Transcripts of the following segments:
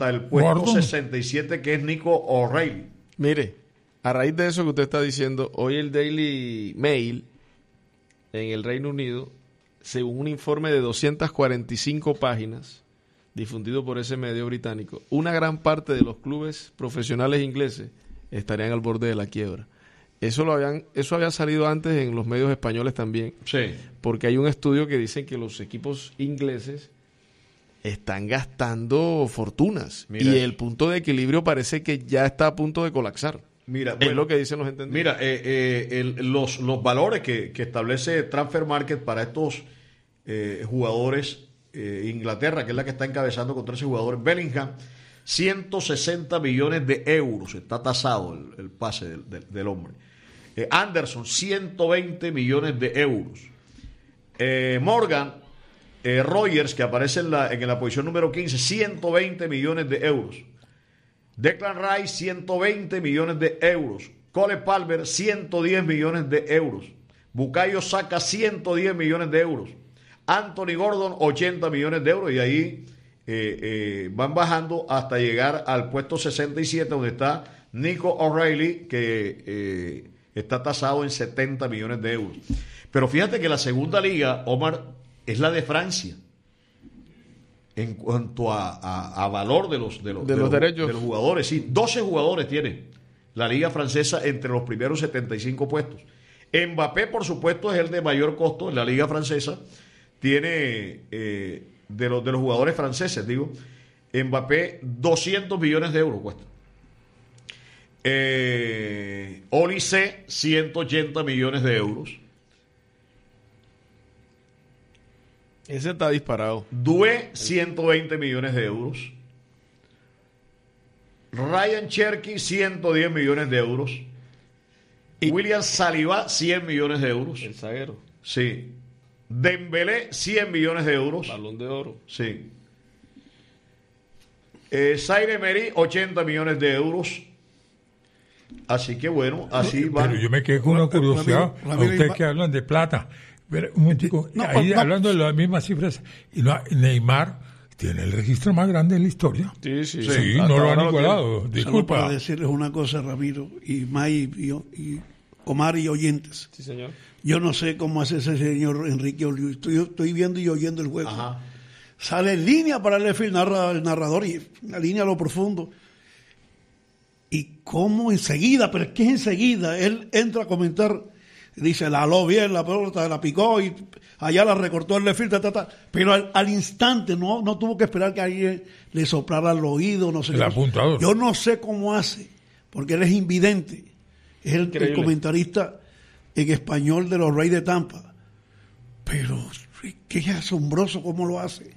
el puesto Gordon. 67, que es Nico O'Reilly. Mire, a raíz de eso que usted está diciendo, hoy el Daily Mail en el Reino Unido, según un informe de 245 páginas difundido por ese medio británico, una gran parte de los clubes profesionales ingleses estarían al borde de la quiebra. Eso había salido antes en los medios españoles también, Sí. porque hay un estudio que dice que los equipos ingleses están gastando fortunas. Mira Y eso. el punto de equilibrio parece que ya está a punto de colapsar. Mira, Es lo que dicen los entendidos. Mira, los valores que establece Transfer Market para estos jugadores, Inglaterra, que es la que está encabezando con 13 jugadores, Bellingham, 160 millones de euros, está tasado el pase del hombre. Anderson, 120 millones de euros. Morgan, Rogers, que aparece en la posición número 15, 120 millones de euros. Declan Rice, 120 millones de euros. Cole Palmer, 110 millones de euros. Bukayo Saka, 110 millones de euros. Anthony Gordon, 80 millones de euros. Y ahí van bajando hasta llegar al puesto 67, donde está Nico O'Reilly, que está tasado en 70 millones de euros. Pero fíjate que la segunda liga, Omar, es la de Francia. En cuanto a valor de los derechos de los jugadores, sí, 12 jugadores tiene la liga francesa entre los primeros 75 puestos. Mbappé, por supuesto, es el de mayor costo en la liga francesa. Tiene de los jugadores franceses, digo, Mbappé 200 millones de euros cuesta. Olise 180 millones de euros. Ese está disparado. Due, 120 millones de euros. Ryan Cherky, 110 millones de euros. Y William Saliba, 100 millones de euros. El zaguero. Sí. Dembélé, 100 millones de euros. Balón de oro. Sí. Zaire Emery, 80 millones de euros. Así que bueno, así va. Pero yo me quedé con una curiosidad. A ustedes que hablan de plata. Pero, un momentico, ahí hablando de las mismas cifras, y Neymar tiene el registro más grande en la historia. Sí, no lo han igualado. Disculpa. Solo para decirles una cosa, Ramiro, y May, y Omar y oyentes. Sí, señor. Yo no sé cómo hace ese señor Enrique Oliu. Estoy viendo y oyendo el juego. Ajá. Sale en línea para el narrador y la línea a lo profundo. Y cómo enseguida, pero es que es enseguida, él entra a comentar, dice, la aló bien, la pelota la picó y allá la recortó el left field, pero al instante no tuvo que esperar que alguien le soplara al oído, no sé. El apuntador. Yo no sé cómo hace, porque él es invidente. Es el comentarista en español de los Reyes de Tampa. Pero qué asombroso cómo lo hace.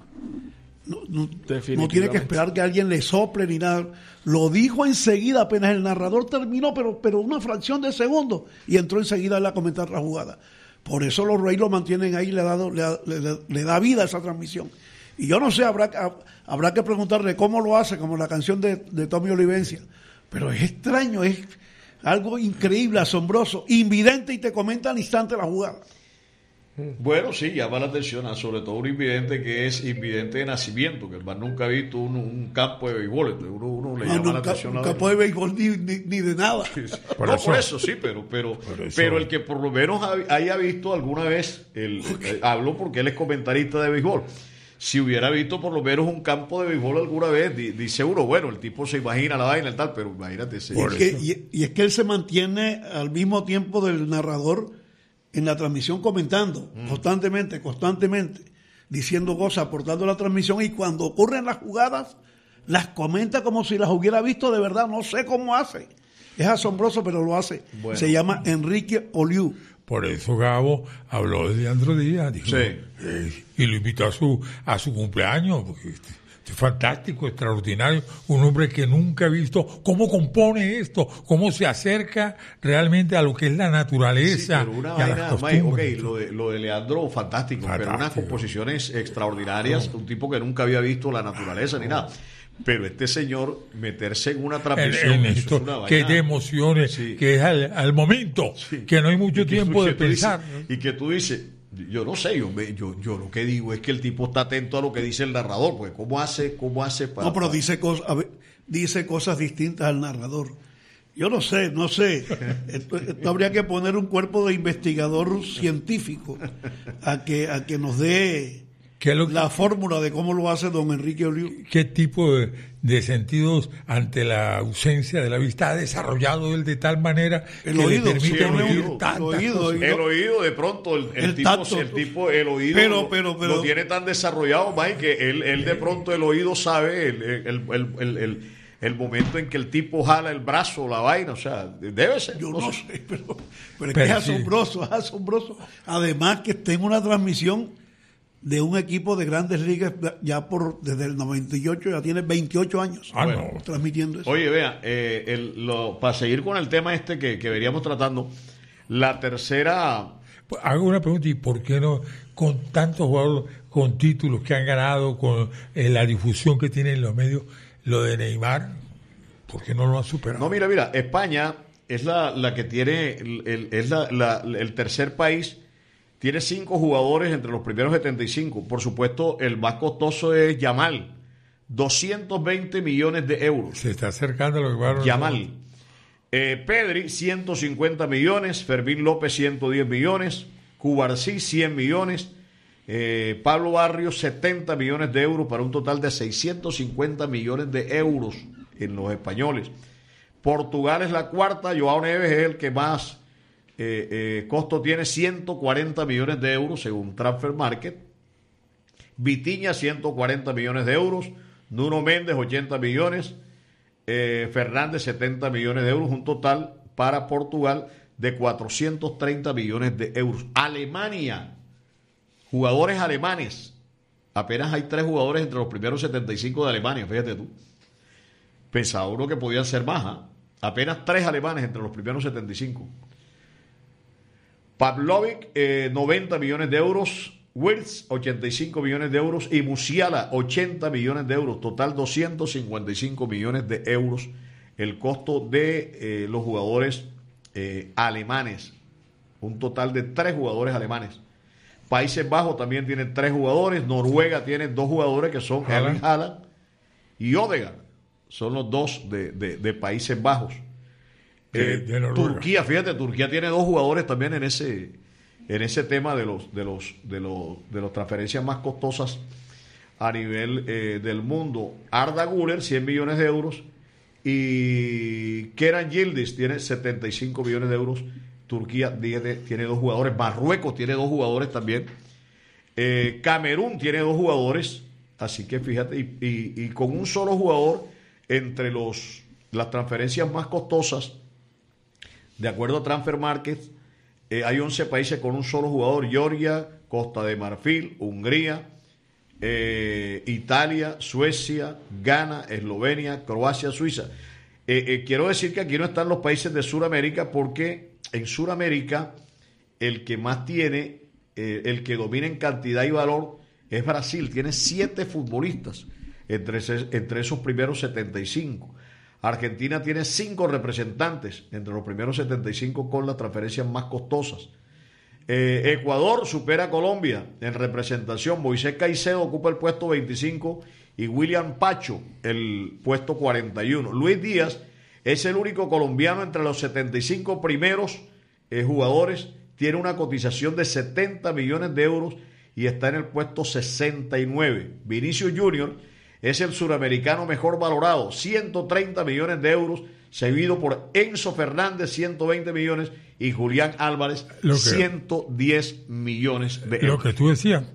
No tiene que esperar que alguien le sople ni nada. Lo dijo enseguida, apenas el narrador terminó, pero una fracción de segundo, y entró enseguida él a comentar la jugada. Por eso los Reyes lo mantienen ahí, le da vida a esa transmisión. Y yo no sé, habrá que preguntarle cómo lo hace, como la canción de Tommy Olivencia. Pero es extraño, es algo increíble, asombroso, invidente, y te comenta al instante la jugada. Bueno, sí, llama la atención, sobre todo un invidente que es invidente de nacimiento, que más nunca ha visto un campo de béisbol, entonces uno le llama la atención. Un campo de béisbol ni de nada. Sí, sí. Por eso sí, pero el que por lo menos haya visto alguna vez, hablo porque él es comentarista de béisbol, si hubiera visto por lo menos un campo de béisbol alguna vez, dice uno, bueno, el tipo se imagina la vaina y tal, pero imagínate. Y es que él se mantiene al mismo tiempo del narrador en la transmisión comentando constantemente, diciendo cosas, aportando la transmisión, y cuando ocurren las jugadas, las comenta como si las hubiera visto de verdad. No sé cómo hace. Es asombroso, pero lo hace. Bueno. Se llama Enrique Oliu. Por eso Gabo habló de Leandro Díaz, dijo, sí. Y lo invitó a su cumpleaños, porque es fantástico, extraordinario, un hombre que nunca ha visto cómo compone esto, cómo se acerca realmente a lo que es la naturaleza. Sí, pero una y a las costumbres. Lo de Leandro, fantástico, pero unas composiciones extraordinarias, un tipo que nunca había visto la naturaleza ni nada. Pero este señor, meterse en una transmisión, en esto, es una vaina, que de emociones, que es al momento, que no hay mucho tiempo de pensar. Y que tú dices, Yo no sé, yo lo que digo es que el tipo está atento a lo que dice el narrador, pues ¿cómo hace para... No, pero dice cosas distintas al narrador. Yo no sé. Esto habría que poner un cuerpo de investigador científico a que nos dé la fórmula de cómo lo hace don Enrique Olivo. ¿Qué tipo de sentidos ante la ausencia de la vista ha desarrollado él de tal manera el que oído, le permite oír tantas cosas? El oído, de pronto, el oído pero, lo tiene tan desarrollado, Mike, que él de pronto el oído sabe el momento en que el tipo jala el brazo, la vaina, o sea, debe ser. Yo no sé, pero es que es asombroso. Además que está en una transmisión de un equipo de Grandes Ligas ya desde el 98, ya tiene 28 años transmitiendo eso. Oye, vea, para seguir con el tema que veníamos tratando, la tercera... Hago una pregunta, ¿y por qué no, con tantos jugadores, con títulos que han ganado, con la difusión que tienen los medios, lo de Neymar, ¿por qué no lo ha superado? No, mira, España es la que tiene, el tercer país, tiene 5 jugadores entre los primeros 75. Por supuesto, el más costoso es Yamal, 220 millones de euros. Se está acercando a lo que va a... Yamal. Pedri, 150 millones, Fermín López, 110 millones, Cubarsí, 100 millones, Pablo Barrios, 70 millones de euros, para un total de 650 millones de euros en los españoles. Portugal es la cuarta, Joao Neves es el que más costo tiene, 140 millones de euros según Transfer Market. Vitinha, 140 millones de euros, Nuno Méndez, 80 millones, Fernández, 70 millones de euros, un total para Portugal de 430 millones de euros. Alemania, jugadores alemanes, apenas hay 3 jugadores entre los primeros 75 de Alemania, fíjate tú. Pensaba uno que podían ser más, apenas 3 alemanes entre los primeros 75. Pavlovic, 90 millones de euros, Wirtz, 85 millones de euros, y Musiala, 80 millones de euros, total 255 millones de euros, el costo de los jugadores alemanes, un total de 3 jugadores alemanes. Países Bajos también tienen 3 jugadores, Noruega tiene 2 jugadores que son Erling Haaland y Odegaard, son los 2 de Países Bajos. De Turquía, fíjate, Turquía tiene 2 jugadores también en ese tema de las transferencias más costosas a nivel del mundo. Arda Güler, 100 millones de euros, y Kenan Yildiz tiene 75 millones de euros. Turquía tiene 2 jugadores, Marruecos tiene 2 jugadores también, Camerún tiene 2 jugadores, así que fíjate, y con un solo jugador entre las transferencias más costosas, de acuerdo a Transfer Market, hay 11 países con un solo jugador: Georgia, Costa de Marfil, Hungría, Italia, Suecia, Ghana, Eslovenia, Croacia, Suiza. Quiero decir que aquí no están los países de Sudamérica, porque en Sudamérica el que más tiene, el que domina en cantidad y valor, es Brasil. Tiene 7 futbolistas entre esos primeros 75. Argentina tiene 5 representantes entre los primeros 75 con las transferencias más costosas. Ecuador supera a Colombia en representación. Moisés Caicedo ocupa el puesto 25 y William Pacho el puesto 41. Luis Díaz es el único colombiano entre los 75 primeros jugadores. Tiene una cotización de 70 millones de euros y está en el puesto 69. Vinicius Junior es el suramericano mejor valorado, 130 millones de euros, seguido por Enzo Fernández, 120 millones, y Julián Álvarez, 110 millones de euros. Lo que tú decías,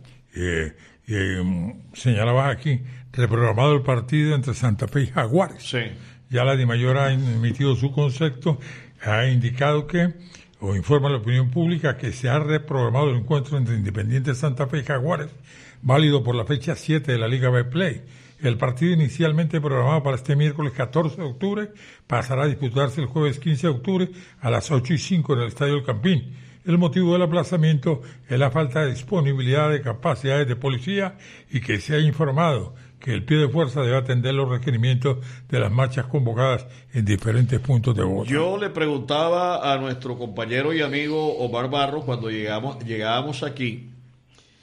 señalabas aquí, reprogramado el partido entre Santa Fe y Jaguares. Sí. Ya la DIMAYOR ha emitido su concepto, ha indicado que, o informa a la opinión pública, que se ha reprogramado el encuentro entre Independiente Santa Fe y Jaguares, válido por la fecha 7 de la Liga Betplay. El partido, inicialmente programado para este miércoles 14 de octubre, pasará a disputarse el jueves 15 de octubre a las 8:05 en el Estadio El Campín. El motivo del aplazamiento es la falta de disponibilidad de capacidades de policía y que se ha informado que el pie de fuerza debe atender los requerimientos de las marchas convocadas en diferentes puntos de Bogotá. Yo le preguntaba a nuestro compañero y amigo Omar Barros cuando llegábamos aquí,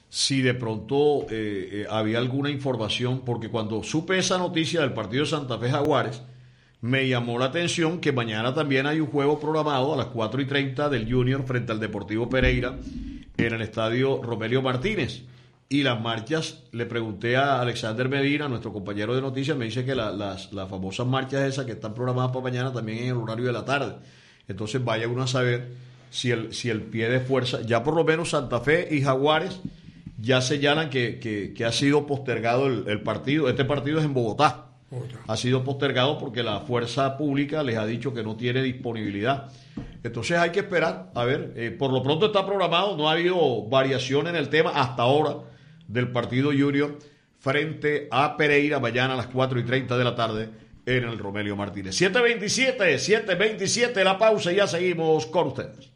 si de pronto había alguna información, porque cuando supe esa noticia del partido de Santa Fe Jaguares, me llamó la atención que mañana también hay un juego programado a las 4:30 del Junior frente al Deportivo Pereira en el estadio Romelio Martínez. Y las marchas, le pregunté a Alexander Medina, nuestro compañero de noticias, me dice que las famosas marchas esas que están programadas para mañana también en el horario de la tarde. Entonces vaya uno a saber si el pie de fuerza, ya por lo menos Santa Fe y Jaguares ya señalan que ha sido postergado el partido. Este partido es en Bogotá. Ha sido postergado porque la fuerza pública les ha dicho que no tiene disponibilidad. Entonces hay que esperar, a ver, por lo pronto está programado, no ha habido variación en el tema hasta ahora del partido Junior frente a Pereira mañana a las 4:30 de la tarde en el Romelio Martínez. 7:27, la pausa y ya seguimos con ustedes.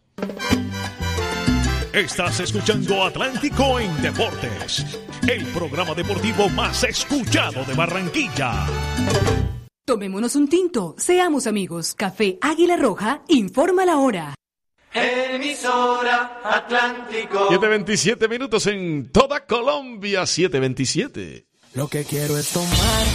Estás escuchando Atlántico en Deportes, el programa deportivo más escuchado de Barranquilla. Tomémonos un tinto, seamos amigos. Café Águila Roja informa la hora. Emisora Atlántico. 7:27 minutos en toda Colombia, 7:27. Lo que quiero es tomar